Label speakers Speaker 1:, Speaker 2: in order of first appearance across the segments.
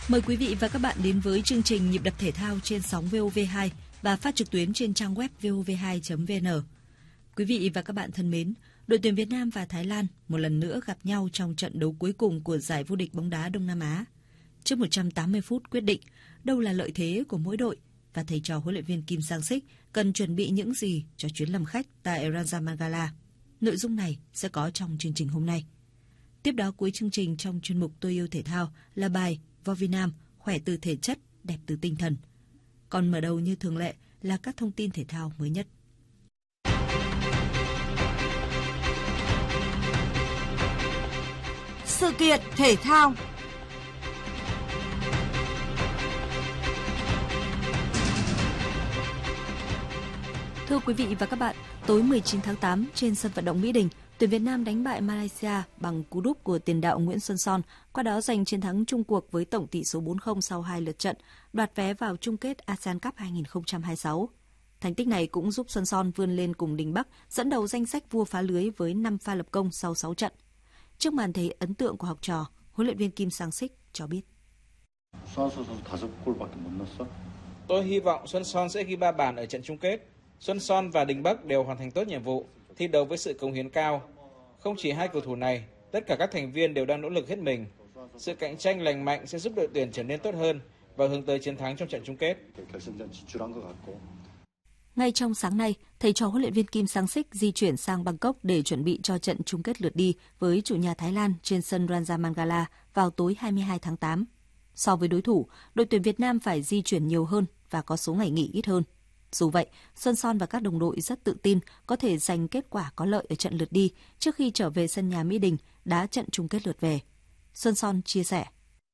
Speaker 1: Mời quý vị và các bạn đến với chương trình Nhịp đập thể thao trên sóng VOV2 và phát trực tuyến trên trang web vov2.vn. Quý vị và các bạn thân mến, đội tuyển Việt Nam và Thái Lan một lần nữa gặp nhau trong trận đấu cuối cùng của giải vô địch bóng đá Đông Nam Á. Trước 180 phút quyết định đâu là lợi thế của mỗi đội và thầy trò huấn luyện viên Kim Sang-sik cần chuẩn bị những gì cho chuyến làm khách tại Rajamangala. Nội dung này sẽ có trong chương trình hôm nay. Tiếp đó cuối chương trình trong chuyên mục Tôi yêu thể thao là bài Vo Việt Nam, khỏe từ thể chất, đẹp từ tinh thần. Còn mở đầu như thường lệ là các thông tin thể thao mới nhất.
Speaker 2: Sự kiện thể thao.
Speaker 1: Thưa quý vị và các bạn, tối 19 tháng 8 trên sân vận động Mỹ Đình, tuyển Việt Nam đánh bại Malaysia bằng cú đúp của tiền đạo Nguyễn Xuân Son, qua đó giành chiến thắng chung cuộc với tổng tỷ số 4-0 sau 2 lượt trận, đoạt vé vào chung kết ASEAN Cup 2026. Thành tích này cũng giúp Xuân Son vươn lên cùng Đình Bắc, dẫn đầu danh sách vua phá lưới với 5 pha lập công sau 6 trận. Trước màn thể ấn tượng của học trò, huấn luyện viên Kim Sang-sik cho biết:
Speaker 3: Tôi hy vọng Xuân Son sẽ ghi 3 bàn ở trận chung kết. Xuân Son và Đình Bắc đều hoàn thành tốt nhiệm vụ, thi đấu với sự cống hiến cao. Không chỉ hai cầu thủ này, tất cả các thành viên đều đang nỗ lực hết mình. Sự cạnh tranh lành mạnh sẽ giúp đội tuyển trở nên tốt hơn và hướng tới chiến thắng trong trận chung kết.
Speaker 1: Ngay trong sáng nay, thầy trò huấn luyện viên Kim Sang-sik di chuyển sang Bangkok để chuẩn bị cho trận chung kết lượt đi với chủ nhà Thái Lan trên sân Rajamangala vào tối 22 tháng 8. So với đối thủ, đội tuyển Việt Nam phải di chuyển nhiều hơn và có số ngày nghỉ ít hơn. Dù vậy, Xuân Son và các đồng đội rất tự tin có thể giành kết quả có lợi ở trận lượt đi trước khi trở về sân nhà Mỹ Đình đá trận chung kết lượt về. Xuân Son chia sẻ: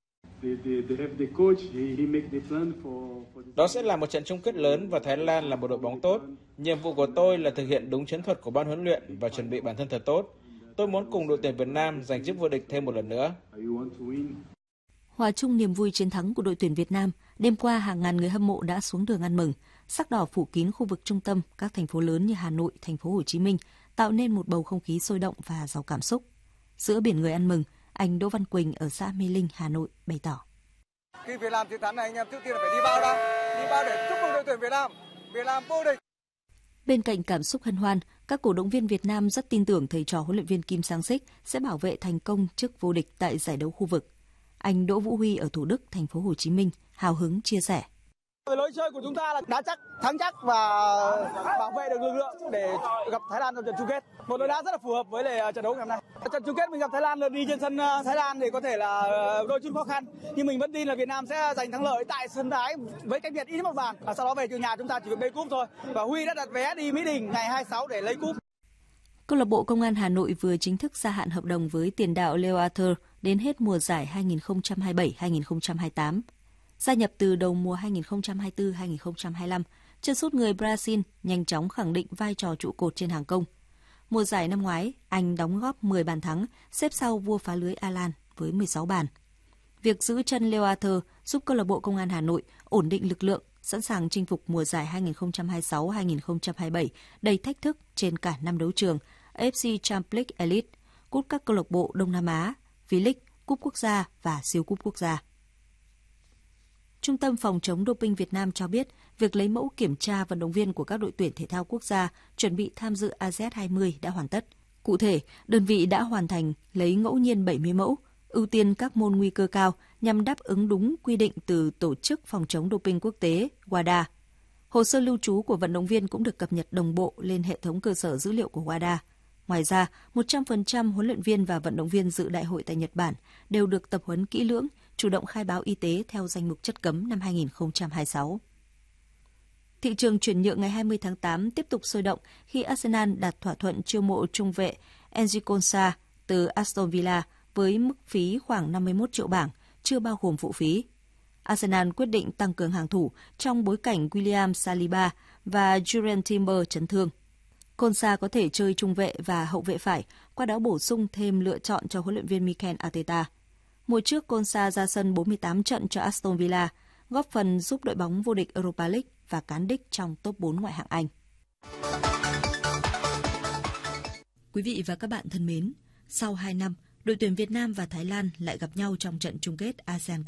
Speaker 3: Đó sẽ là một trận chung kết lớn và Thái Lan là một đội bóng tốt. Nhiệm vụ của tôi là thực hiện đúng chiến thuật của ban huấn luyện và chuẩn bị bản thân thật tốt. Tôi muốn cùng đội tuyển Việt Nam giành chức vô địch thêm một lần nữa.
Speaker 1: Hòa chung niềm vui chiến thắng của đội tuyển Việt Nam, đêm qua hàng ngàn người hâm mộ đã xuống đường ăn mừng. Sắc đỏ phủ kín khu vực trung tâm các thành phố lớn như Hà Nội, thành phố Hồ Chí Minh, tạo nên một bầu không khí sôi động và giàu cảm xúc. Giữa biển người ăn mừng, anh Đỗ Văn Quỳnh ở xã Mê Linh, Hà Nội bày tỏ:
Speaker 4: Khi Việt Nam chiến thắng này, anh em trước tiên là phải đi bao để chúc mừng đội tuyển Việt Nam vô địch.
Speaker 1: Bên cạnh cảm xúc hân hoan, các cổ động viên Việt Nam rất tin tưởng thầy trò huấn luyện viên Kim Sang-sik sẽ bảo vệ thành công chức vô địch tại giải đấu khu vực. Anh Đỗ Vũ Huy ở Thủ Đức, thành phố Hồ Chí Minh hào hứng chia sẻ:
Speaker 4: Lối chơi của chúng ta là đá chắc, thắng chắc và bảo vệ được lực lượng để gặp Thái Lan trong trận chung kết. Một đội đá rất là phù hợp với trận đấu ngày hôm nay. Trận chung kết mình gặp Thái Lan lượt đi trên sân Thái Lan thì có thể là đôi chút khó khăn, nhưng mình vẫn tin là Việt Nam sẽ giành thắng lợi tại sân Thái với cách biệt ít một bàn. Sau đó về từ nhà chúng ta chỉ việc lấy cúp thôi. Và Huy đã đặt vé đi Mỹ Đình ngày 26 để lấy cúp.
Speaker 1: Câu lạc bộ Công an Hà Nội vừa chính thức gia hạn hợp đồng với tiền đạo Leo Arthur đến hết mùa giải 2027-2028. Gia nhập từ đầu mùa 2024-2025, chân sút người Brazil nhanh chóng khẳng định vai trò trụ cột trên hàng công. Mùa giải năm ngoái, anh đóng góp 10 bàn thắng, xếp sau vua phá lưới Alan với 16 bàn. Việc giữ chân Leo Arthur giúp câu lạc bộ Công an Hà Nội ổn định lực lượng, sẵn sàng chinh phục mùa giải 2026-2027 đầy thách thức trên cả 5 đấu trường: AFC Champions League Elite, cúp các câu lạc bộ Đông Nam Á, V-League, cúp quốc gia và siêu cúp quốc gia. Trung tâm Phòng chống doping Việt Nam cho biết, việc lấy mẫu kiểm tra vận động viên của các đội tuyển thể thao quốc gia chuẩn bị tham dự ASEAN 20 đã hoàn tất. Cụ thể, đơn vị đã hoàn thành lấy ngẫu nhiên 70 mẫu, ưu tiên các môn nguy cơ cao nhằm đáp ứng đúng quy định từ Tổ chức Phòng chống doping quốc tế WADA. Hồ sơ lưu trú của vận động viên cũng được cập nhật đồng bộ lên hệ thống cơ sở dữ liệu của WADA. Ngoài ra, 100% huấn luyện viên và vận động viên dự đại hội tại Nhật Bản đều được tập huấn kỹ lưỡng, chủ động khai báo y tế theo danh mục chất cấm năm 2026. Thị trường chuyển nhượng ngày 20 tháng 8 tiếp tục sôi động khi Arsenal đạt thỏa thuận chiêu mộ trung vệ Enzo Konsa từ Aston Villa với mức phí khoảng 51 triệu bảng, chưa bao gồm phụ phí. Arsenal quyết định tăng cường hàng thủ trong bối cảnh William Saliba và Jurriën Timber chấn thương. Konsa có thể chơi trung vệ và hậu vệ phải, qua đó bổ sung thêm lựa chọn cho huấn luyện viên Mikel Arteta. Mùa trước, Konsa ra sân 48 trận cho Aston Villa, góp phần giúp đội bóng vô địch Europa League và cán đích trong top 4 ngoại hạng Anh. Quý vị và các bạn thân mến, sau 2 năm, đội tuyển Việt Nam và Thái Lan lại gặp nhau trong trận chung kết ASEAN Cup